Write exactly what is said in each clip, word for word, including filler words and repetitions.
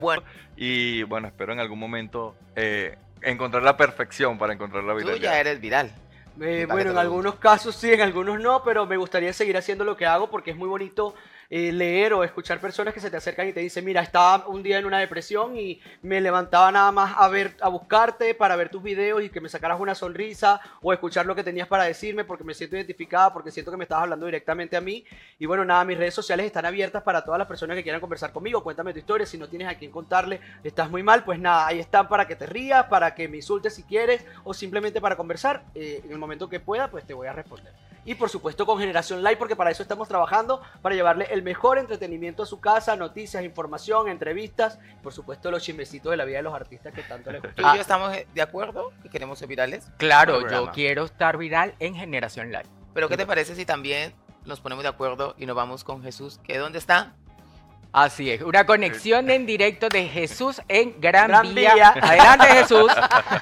Bueno, Y bueno, espero en algún momento eh, encontrar la perfección para encontrar la tú viralidad. ya eres viral. Eh, ¿Para qué bueno, te en lo algunos casos sí, en algunos no, pero me gustaría seguir haciendo lo que hago porque es muy bonito eh, leer o escuchar personas que se te acercan y te dicen, mira, estaba un día en una depresión y me levantaba nada más a ver, a buscarte para ver tus videos y que me sacaras una sonrisa o escuchar lo que tenías para decirme porque me siento identificada, porque siento que me estabas hablando directamente a mí. Y bueno, nada, mis redes sociales están abiertas para todas las personas que quieran conversar conmigo. Cuéntame tu historia, si no tienes a quién contarle, estás muy mal, pues nada, ahí están para que te rías, para que me insultes si quieres o simplemente para conversar. Eh, en el momento que pueda, pues te voy a responder. Y por supuesto con Generación Live, porque para eso estamos trabajando, para llevarle el mejor entretenimiento a su casa, noticias, información, entrevistas, y por supuesto los chismecitos de la vida de los artistas que tanto les ¿Tú gusta. y yo estamos eh, de acuerdo que queremos ser virales? Claro, Por el yo programa. quiero estar viral en Generación Live. Pero ¿qué te parece si también nos ponemos de acuerdo y nos vamos con Jesús? ¿Que dónde está? Así es, una conexión en directo de Jesús en Gran, Gran Vía. Vía. Adelante, Jesús.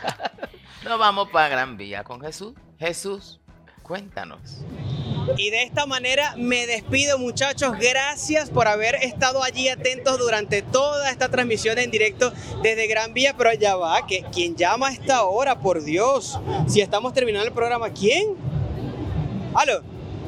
Nos vamos para Gran Vía con Jesús. Jesús, cuéntanos. Y de esta manera me despido, muchachos. Gracias por haber estado allí atentos durante toda esta transmisión en directo desde Gran Vía. Pero ya va, que ¿quién llama a esta hora? Por Dios. Si estamos terminando el programa, ¿quién? ¿Aló?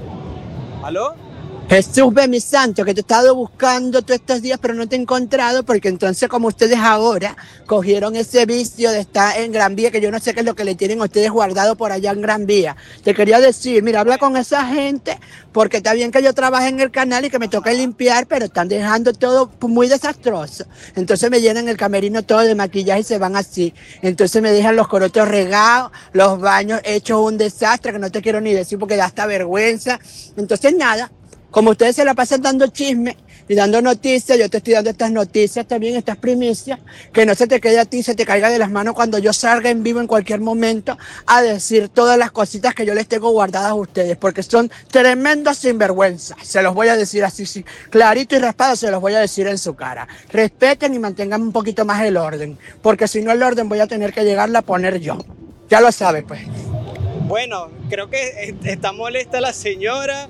¿Aló? Jesús, ve mi santo, que te he estado buscando todos estos días, pero no te he encontrado, porque entonces como ustedes ahora cogieron ese vicio de estar en Gran Vía, que yo no sé qué es lo que le tienen a ustedes guardado por allá en Gran Vía. Te quería decir, mira, habla con esa gente, porque está bien que yo trabaje en el canal y que me toque limpiar, pero están dejando todo muy desastroso. Entonces me llenan el camerino todo de maquillaje y se van así. Entonces me dejan los corotos regados, los baños hechos un desastre, que no te quiero ni decir porque da hasta vergüenza. Entonces nada. Como ustedes se la pasan dando chisme y dando noticias, yo te estoy dando estas noticias también, estas primicias, que no se te quede a ti, se te caiga de las manos cuando yo salga en vivo en cualquier momento a decir todas las cositas que yo les tengo guardadas a ustedes, porque son tremendos sinvergüenzas. Se los voy a decir así, sí, clarito y raspado, se los voy a decir en su cara. Respeten y mantengan un poquito más el orden, porque si no el orden voy a tener que llegarla a poner yo. Ya lo sabe, pues. Bueno, creo que está molesta la señora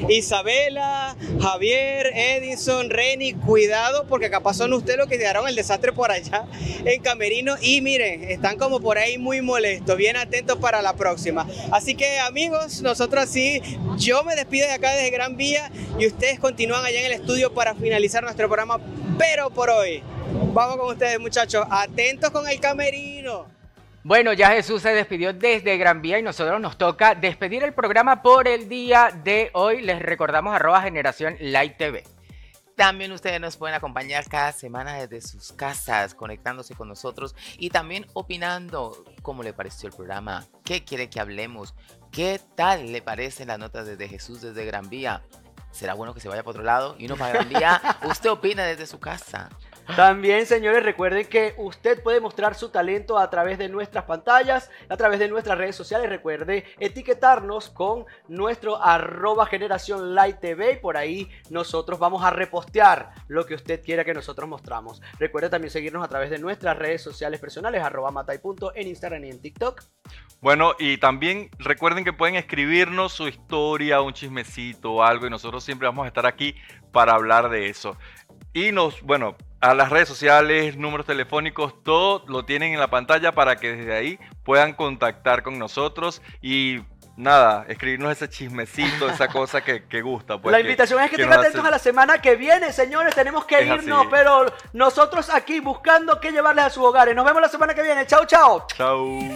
Isabela, Javier, Edison, Reni. Cuidado, porque capaz son ustedes los que dejaron el desastre por allá en Camerino. Y miren, están como por ahí muy molestos. Bien atentos para la próxima. Así que amigos, nosotros así, yo me despido de acá desde Gran Vía y ustedes continúan allá en el estudio para finalizar nuestro programa. Pero por hoy, vamos con ustedes, muchachos. Atentos con el Camerino. Bueno, ya Jesús se despidió desde Gran Vía y nosotros nos toca despedir el programa por el día de hoy. Les recordamos arroba Generación Live T V. También ustedes nos pueden acompañar cada semana desde sus casas, conectándose con nosotros y también opinando cómo le pareció el programa, qué quiere que hablemos, qué tal le parecen las notas desde Jesús desde Gran Vía. ¿Será bueno que se vaya para otro lado y no para Gran Vía? Usted opina desde su casa. También, señores, recuerden que usted puede mostrar su talento a través de nuestras pantallas, a través de nuestras redes sociales. Recuerde etiquetarnos con nuestro arroba Generación Live T V y por ahí nosotros vamos a repostear lo que usted quiera que nosotros mostramos. Recuerde también seguirnos a través de nuestras redes sociales personales, arroba matay punto en Instagram y en TikTok. Bueno, y también recuerden que pueden escribirnos su historia, un chismecito o algo, y nosotros siempre vamos a estar aquí para hablar de eso. Y nos, bueno, a las redes sociales, números telefónicos, todo lo tienen en la pantalla para que desde ahí puedan contactar con nosotros y nada, escribirnos ese chismecito, esa cosa que, que gusta. Pues, la invitación que, es que, que estén nos atentos hace... a la semana que viene, señores. Tenemos que Es irnos, así. pero nosotros aquí buscando qué llevarles a sus hogares. Nos vemos la semana que viene. Chao, chao. Chao.